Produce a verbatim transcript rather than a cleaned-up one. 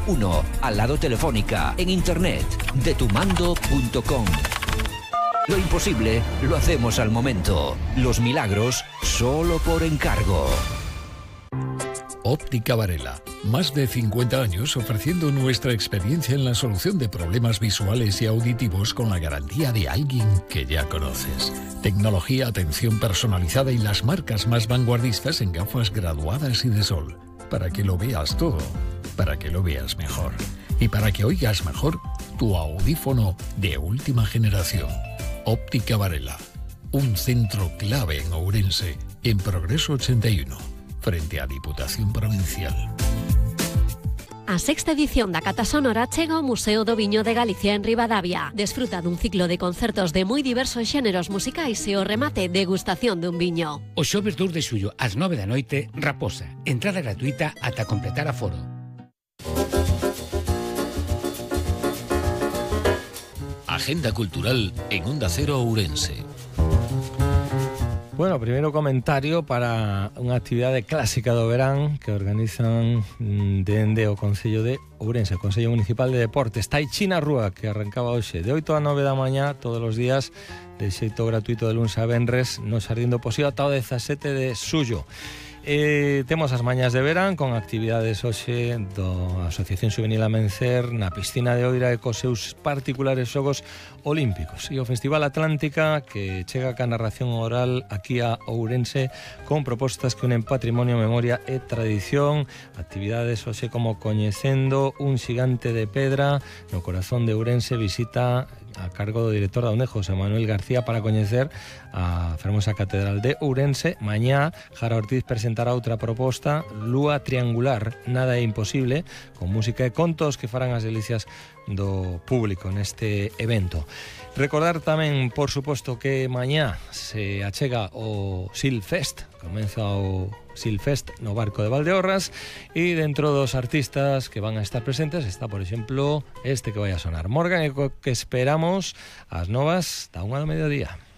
uno, al lado Telefónica, en internet, detumando punto com. Lo imposible lo hacemos al momento. Los milagros solo por encargo. Óptica Varela. Más de cincuenta años ofreciendo nuestra experiencia en la solución de problemas visuales y auditivos con la garantía de alguien que ya conoces. Tecnología, atención personalizada y las marcas más vanguardistas en gafas graduadas y de sol. Para que lo veas todo, para que lo veas mejor. Y para que oigas mejor tu audífono de última generación. Óptica Varela. Un centro clave en Ourense, en Progreso ochenta y uno. Frente a Diputación Provincial. A sexta edición da Cata Sonora chega ao Museo do Viño de Galicia en Ribadavia. Desfruta dun ciclo de concertos de moi diversos xéneros musicais e o remate degustación dun viño. O xoves dous de xullo ás nove da noite, Raposa. Entrada gratuita ata completar aforo. Agenda cultural en Onda Cero Ourense. Bueno, primeiro comentario para unha actividade clásica do verán que organizan dende o Concello de Ourense, o Concello Municipal de Deportes, Tai Chi na Rúa, que arrancaba hoxe de oito a nove da mañá todos os días, de xeito gratuito de luns a venres no Xardín do Posío ata o dezasete de xullo. Eh, temos as mañas de verán con actividades hoxe do Asociación Juvenil Amencer na piscina de Oira e cos seus particulares xogos olímpicos, e o Festival Atlántica que chega ca narración oral aquí a Ourense con propostas que unen patrimonio, memoria e tradición. Actividades hoxe como Coñecendo un xigante de pedra no corazón de Ourense, visita a cargo do director da U N E D, José Manuel García, para coñecer a fermosa Catedral de Ourense. Mañá, Jara Ortiz presentará outra proposta, Lúa Triangular, nada é imposible, con música e contos que farán as delicias do público neste evento. Recordar tamén, por suposto, que mañá se achega o Silfest, comeza o Silfest no Barco de Valdeorras, e dentro dos artistas que van a estar presentes está, por exemplo, este que vai a sonar, Morgan, e co que esperamos as novas da unha do mediodía.